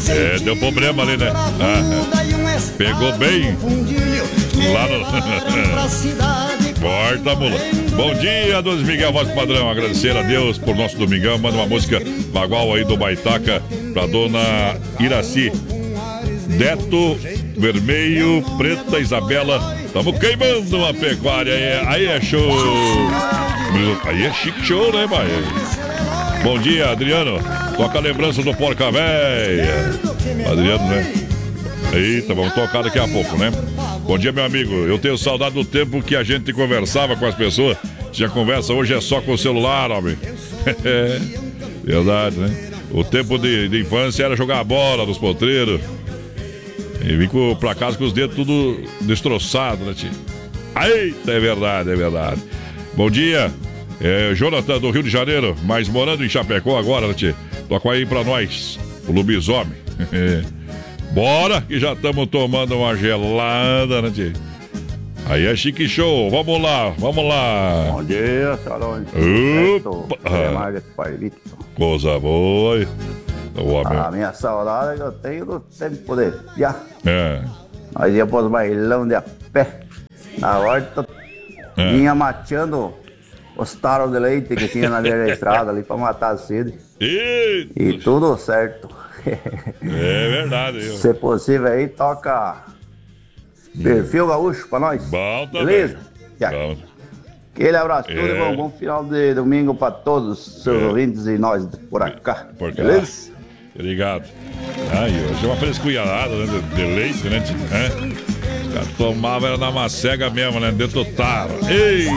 Deu problema ali, né? Pegou bem lá no... Corta, mula. Bom dia, Dona Miguel, voz padrão. Agradecer a Deus por nosso domingão. Manda uma música bagual aí do Baitaca pra Dona Iraci. Deto, Vermelho, Preta, Isabela. Tamo queimando uma pecuária aí é show. Aí é chique show, né, pai? Bom dia, Adriano. Toca a lembrança do Porca Véia. Adriano, né? Eita, vamos tocar daqui a pouco, né? Bom dia, meu amigo. Eu tenho saudade do tempo que a gente conversava com as pessoas. Já conversa hoje é só com o celular, homem. Verdade, né? O tempo de infância era jogar bola nos potreiros. E vim pra casa com os dedos tudo destroçado, né, tio? Eita, é verdade, é verdade. Bom dia, Jonathan do Rio de Janeiro, mas morando em Chapecó agora, né, tio? Toca aí pra nós, o lobisomem. Bora, que já estamos tomando uma gelada, né, tio? Aí é chique show, vamos lá, vamos lá. Bom dia, Salões. Coisa boa. A minha saudade eu tenho do tempo de já. Nós íamos pros bailão de a pé. Na horta, vinha mateando os taros de leite que tinha na beira da estrada ali pra matar a sede. E tudo certo. É verdade. Se possível aí, toca Perfil Gaúcho pra nós. Bom também. Beleza? Bom. Aquele abraço, tudo bom. Bom final de domingo pra todos os seus ouvintes e nós por cá. Beleza? Obrigado. Hoje é uma frescunhada, né? De leite, né? Os caras tomavam era na macega mesmo, né? Dentro do taro. Eita!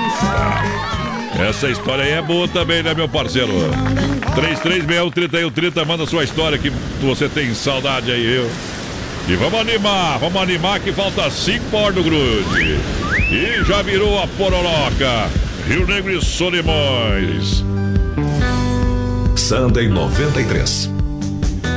Essa história aí é boa também, né, meu parceiro? 3361-3130, manda sua história que você tem saudade aí, viu? E vamos animar que falta 5 horas do grude. E já virou a pororoca. Rio Negro e Solimões. Sunday 93.